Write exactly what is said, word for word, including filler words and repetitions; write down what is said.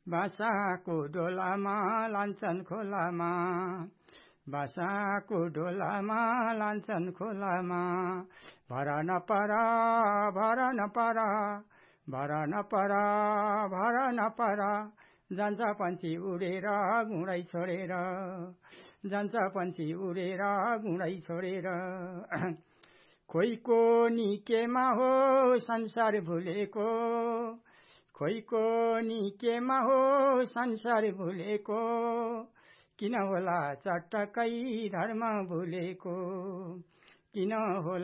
भाषाको डोलामा लान्छन् खोलामा, भाषाको डोलामा लान्छन् खोलामा। भर नपर भर नपर भर नपर भर नपर, जान्छ पन्छी उडेर गुँडै छोडेर, जान्छ पन्छी उडेर गुँडै छोडेर। खोइको निकेमा हो संसार भुलेको, खोइको निकेमा हो संसार भुलेको, किन होला चटक्कै धर्म भुलेको, किन होला